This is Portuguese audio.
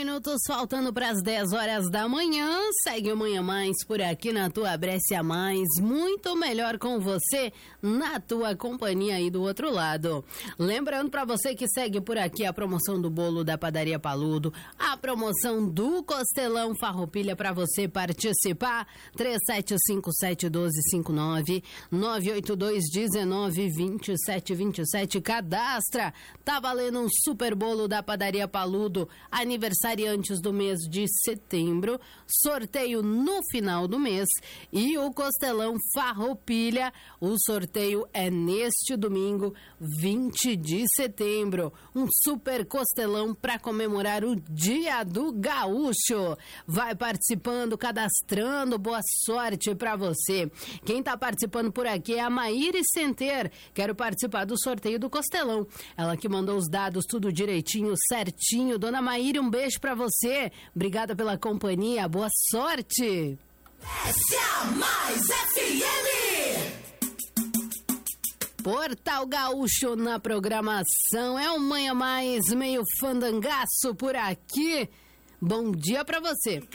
Minutos faltando para as 10 horas da manhã. Segue o Manhã Mais por aqui na tua Brescia Mais, muito melhor com você na tua companhia aí do outro lado. Lembrando para você que segue por aqui a promoção do bolo da Padaria Paludo, a promoção do Costelão Farroupilha para você participar. 37571259 982192727. Cadastra. Tá valendo um super bolo da Padaria Paludo, aniversário antes do mês de setembro, sorteio no final do mês e o Costelão Farroupilha, o sorteio é neste domingo, 20 de setembro, um super costelão para comemorar o Dia do Gaúcho. Vai participando, cadastrando, boa sorte para você. Quem tá participando por aqui é a Maíra Center, quero participar do sorteio do Costelão, ela que mandou os dados tudo direitinho, certinho. Dona Maíra, um beijo pra você, obrigada pela companhia, boa sorte. Brescia Mais FM. Portal Gaúcho na programação, é um Manhã Mais meio fandangaço por aqui. Bom dia pra você.